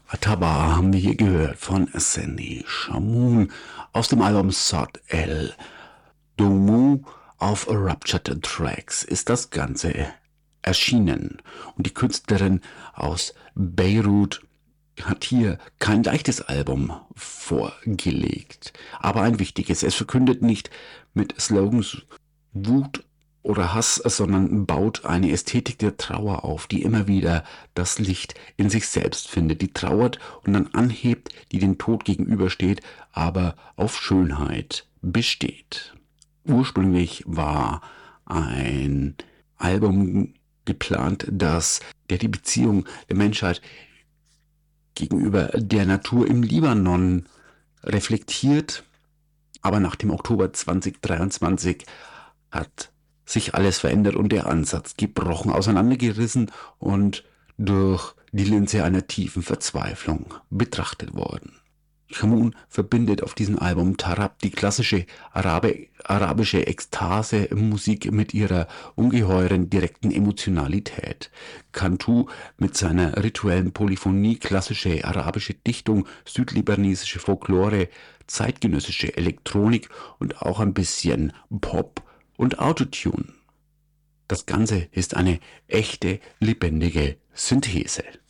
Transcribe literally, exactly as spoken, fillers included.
Ataba haben wir hier gehört von Sandy Shamoon aus dem Album Sod El Domu auf Ruptured Tracks ist das Ganze erschienen. Und die Künstlerin aus Beirut hat hier kein leichtes Album vorgelegt, aber ein wichtiges. Es verkündet nicht mit Slogans Wut oder Hass, sondern baut eine Ästhetik der Trauer auf, die immer wieder das Licht in sich selbst findet, die trauert und dann anhebt, die dem Tod gegenübersteht, aber auf Schönheit besteht. Ursprünglich war ein Album geplant, das der die Beziehung der Menschheit gegenüber der Natur im Libanon reflektiert, aber nach dem Oktober zwanzig dreiundzwanzig hat sich alles verändert und der Ansatz gebrochen, auseinandergerissen und durch die Linse einer tiefen Verzweiflung betrachtet worden. Shamoon verbindet auf diesem Album Tarab die klassische Arabe, arabische Ekstase-Musik mit ihrer ungeheuren direkten Emotionalität. Cantu mit seiner rituellen Polyphonie, klassische arabische Dichtung, südlibanesische Folklore, zeitgenössische Elektronik und auch ein bisschen Pop und Autotune. Das Ganze ist eine echte, lebendige Synthese.